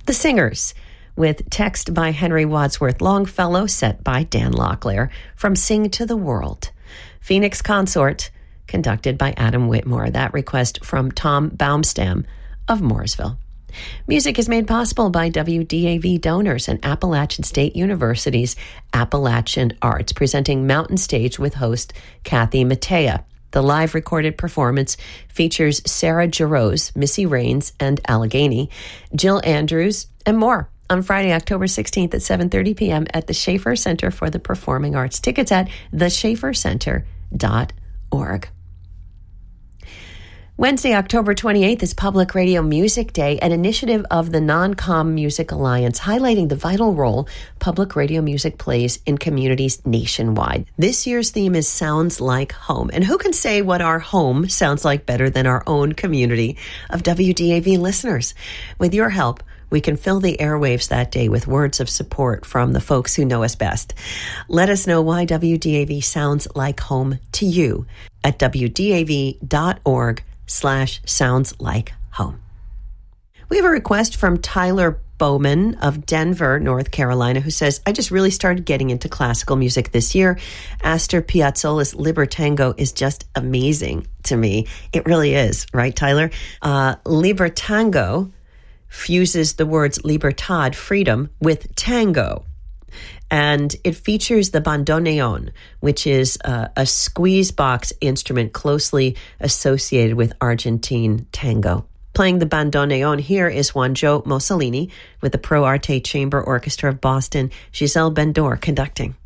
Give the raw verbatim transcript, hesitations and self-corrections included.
The Singers, with text by Henry Wadsworth Longfellow, set by Dan Locklear, from Sing to the World. Phoenix Consort, conducted by Adam Whitmore. That request from Tom Baumstam of Mooresville. Music is made possible by W D A V donors and Appalachian State University's Appalachian Arts, presenting Mountain Stage with host Kathy Mattea. The live recorded performance features Sarah Jarosz, Missy Raines, and Allegheny, Jill Andrews, and more on Friday, October sixteenth at seven thirty p.m. at the Schaefer Center for the Performing Arts. Tickets at the schaefer center dot org. Wednesday, October twenty-eighth is Public Radio Music Day, an initiative of the Non-Com Music Alliance highlighting the vital role public radio music plays in communities nationwide. This year's theme is Sounds Like Home. And who can say what our home sounds like better than our own community of W D A V listeners? With your help, we can fill the airwaves that day with words of support from the folks who know us best. Let us know why W D A V sounds like home to you at w d a v dot org slash sounds like home. We have a request from Tyler Bowman of Denver, North Carolina, who says, I just really started getting into classical music this year. Astor Piazzolla's Libertango is just amazing to me. It really is, right, Tyler? Uh, Libertango fuses the words libertad, freedom, with tango. And it features the bandoneon, which is uh, a squeeze box instrument closely associated with Argentine tango. Playing the bandoneon here is Juanjo Mussolini with the Pro Arte Chamber Orchestra of Boston, Giselle Bendor conducting.